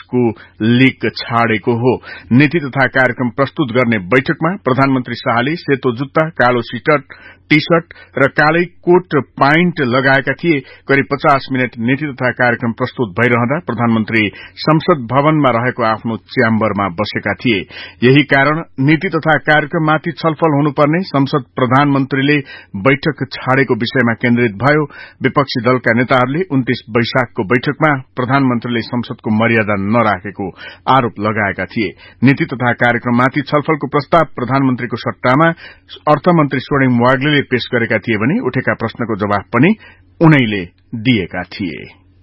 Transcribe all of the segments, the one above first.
को लिक छाडेको हो। नीति तथा कार्यक्रम प्रस्तुत गर्ने बैठकमा प्रधानमन्त्री शाहले सेतो जुत्ता, कालो टी शर्ट र कालै कोट पाइन्ट लगाएका थिए। करिब 50 मिनट नीति तथा कार्यक्रम प्रस्तुत भइरहँदा प्रधानमन्त्री संसद भवनमा रहेको आफ्नो च्याम्बरमा बसेका थिए। यही कारण नीति तथा कार्यक्रममाथि छलफल हुनुपर्ने संसद प्रधानमन्त्रीले बैठक छाडेको विषयमा केन्द्रित भयो। विपक्षी दलका नेताहरूले 29 वैशाखको बैठकमा प्रधानमन्त्रीले संसदको मर्यादा नराखेको आरोप लगाएका थिए। नीति तथा कार्यक्रममाथि छलफलको प्रस्ताव प्रधानमन्त्रीको सट्टामा अर्थमन्त्री स्वर्णिम वाग्लेले पेश गरेका थिए भने उठेका प्रश्नको जवाफ पनि उनैले दिएका थिए।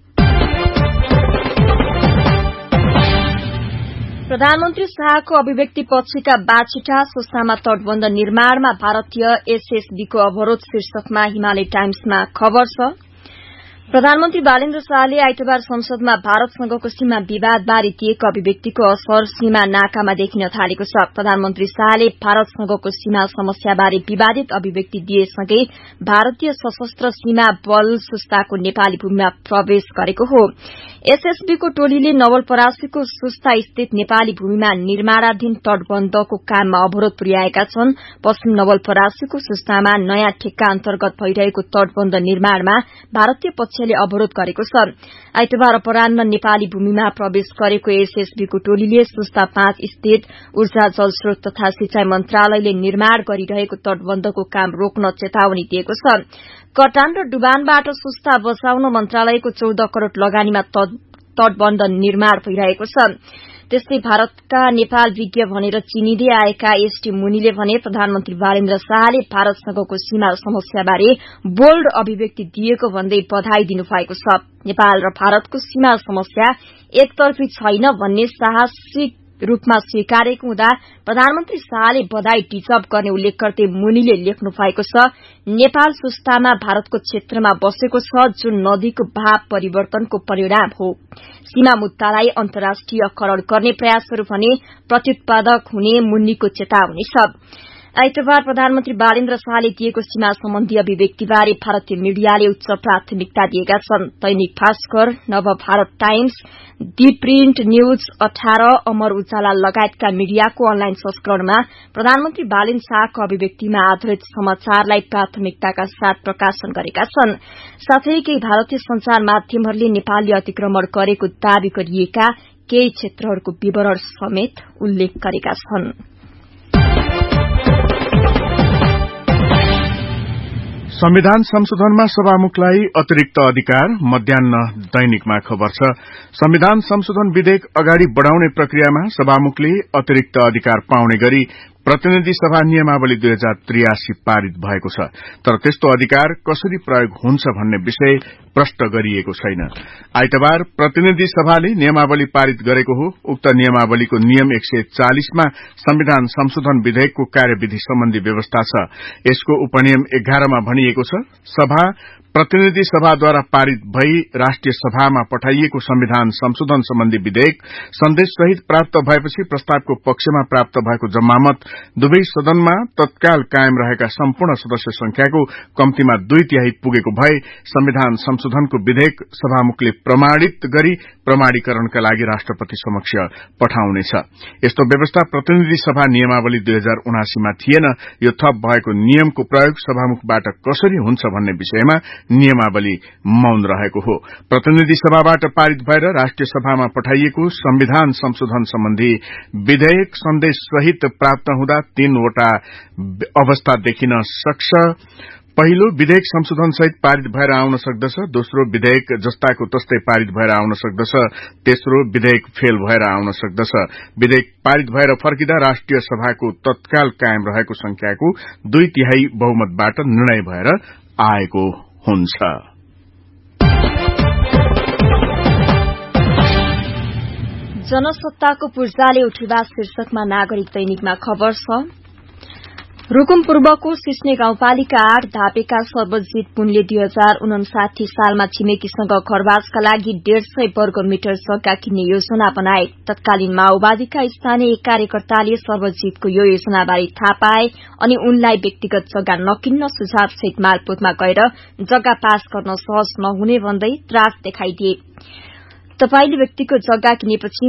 प्रधानमन्त्री शाहको अभिव्यक्ति पछिका बाछिटा सुस्तामा तटबन्ध निर्माणमा भारतीय एसएसबीको अवरोध शीर्षकमा हिमालय टाइम्समा खबर छ। प्रधानमन्त्री बालेन्द्र शाहले आइतबार संसदमा भारतसँगको सीमा विवादबारे दिएको अभिव्यक्तिको असर सीमा नाकामा देखिन थालेको छ। प्रधानमन्त्री शाहले भारतसँगको सीमा समस्याबारे विवादित अभिव्यक्ति दिएसँगै भारतीय सशस्त्र सीमा बल सुस्ताको नेपाली भूमिमा प्रवेश गरेको हो। एसएसबीको टोलीले नवलपरासीको सुस्ता स्थित नेपाली भूमिमा निर्माणाधीन तटबन्धको काममा अवरोध पुर्याएका छन्। पश्चिम नवलपरासीको सुस्तामा नयाँ ठेक्का अन्तर्गत भइरहेको तटबन्ध निर्माणमा भारतीय पक्षले अवरोध गरेको छ। आइतबार अपराह्न नेपाली भूमिमा प्रवेश गरेको एसएसबीको टोलीले सुस्ता 5 स्थित ऊर्जा जलस्रोत तथा सिंचाई मन्त्रालयले निर्माण गरिरहेको तटबन्धको काम रोक्न चेतावनी दिएको छ। कटान र डुबानबाट सुस्ता बचाउन मन्त्रालयको 14 करोड़ लगानीमा तटबन्ध निर्माण भइरहेको छ। त्यस्तै भारतका नेपाल विज्ञ भनेर चिनिँदै आएका एसटी मुनिले भने प्रधानमन्त्री बालेन्द्र शाहले भारतसँगको सीमा समस्याबारे बोल्ड अभिव्यक्ति दिएको भन्दै बधाई दिनुभएको छ। नेपाल र भारतको सीमा समस्या एकतर्फी छैन भन्ने साहसिक रूपमा स्वीकारेको हुँदा प्रधानमन्त्री शाहले बधाई डिजर्भ गर्ने उल्लेख गर्दै मुनिले लेख्नु भएको छ, नेपाल सुस्तामा भारतको क्षेत्रमा बसेको छ जुन नदीको भाव परिवर्तनको परिणाम हो। सीमा मुद्दालाई अन्तर्राष्ट्रियकरण गर्ने प्रयासहरू भने प्रत्युत्पादक हुने मुनिको चेतावनी छ। आइतबार प्रधानमन्त्री बालेन्द्र शाहले दिएको सीमा सम्बन्धी अभिव्यक्तिबारे भारतीय मीडियाले उच्च प्राथमिकता दिएका छन्। दैनिक भास्कर, नवभारत टाइम्स, दी प्रिन्ट न्यूज 18, अमर उजाला लगायतका मीडियाको अनलाइन संस्करणमा प्रधानमन्त्री बालेन्द्र शाहको अभिव्यक्तिमा आधारित समाचारलाई प्राथमिकताका साथ प्रकाशन गरेका छन्। साथै केही भारतीय संचार माध्यमहरूले नेपालले अतिक्रमण गरेको दावी गरिएका केही क्षेत्रहरूको विवरण समेत उल्लेख गरेका छन्। संविधान संशोधनमा सभामुखलाई अतिरिक्त अधिकार, मध्याह्न दैनिकमा खबर छ। संविधान संशोधन विधेयक अगाडि बढ़ाउने प्रक्रियामा सभामुखले अतिरिक्त अधिकार पाउने गरी प्रतिनिधि सभा नियमावली 2083 पारित भएको छ। तर त्यस्तो अधिकार कसरी प्रयोग हुन्छ भन्ने विषय प्रष्ट गरिएको छैन। आइतबार प्रतिनिधि सभाले नियमावली पारित गरेको हो। उक्त नियमावलीको नियम 140 मा संविधान संशोधन विधेयकको कार्यविधि सम्बन्धी व्यवस्था छ। यसको उपनियम 11 मा भनिएको छ, सभा प्रतिनिधि सभाद्वारा पारित भई राष्ट्रिय सभामा पठाइएको संविधान संशोधन सम्बन्धी विधेयक सन्देश सहित प्राप्त भएपछि प्रस्तावको पक्षमा प्राप्त भएको जम्मामत दुवै सदनमा तत्काल कायम रहेका सम्पूर्ण सदस्य संख्याको कम्तीमा 2/3 पुगेको भए संविधान संशोधनको विधेयक सभामुखले प्रमाणित गरी प्रमाणीकरणका लागि राष्ट्रपति समक्ष पठाउनेछ। यस्तो व्यवस्था प्रतिनिधि सभा नियमावली 2079 मा थिएन। यो थप भएको नियमको प्रयोग सभामुखबाट कसरी हुन्छ भन्ने विषयमा नियमावली मौन रहेको हो। प्रतिनिधि सभाबाट पारित भएर राष्ट्रिय सभामा पठाइएको संविधान संशोधन सम्बन्धी विधेयक सन्देश सहित प्राप्त हुँदा 3 वटा अवस्था देखिन सक्छ। पहिलो, विधेयक संशोधन सहित पारित भएर आउन सक्दछ। दोस्रो, विधेयक जस्ताको तस्तै पारित भएर आउन सक्दछ। तेस्रो, विधेयक फेल भएर आउन सक्दछ। विधेयक पारित भएर फर्किँदा राष्ट्रिय सभाको तत्काल कायम रहेको संख्याको 2/3 बहुमतबाट निर्णय भएर आएको हुन्छ। जनसत्ताको पूर्जाले उठिवा शीर्षकमा नागरिक दैनिकमा खबर छ। रूकुम पूर्वको सिस्ने गाउँपालिका 8 धापेका सर्वजित पुनले 2059 सालमा छिमेकीसँग घरवासका लागि 150 वर्ग मिटर जग्गा किन्ने योजना बनाए। तत्कालीन माओवादीका स्थानीय कार्यकर्ताले सर्वजितको यो योजनाबारे थाहा पाए अनि उनलाई व्यक्तिगत जग्गा नकिन्न सुझाव सहित मालपोतमा गएर जग्गा पास गर्न सहज नहुने भन्दै त्रास देखाइदिए। तपाईले व्यक्तिको जग्गा किनेपछि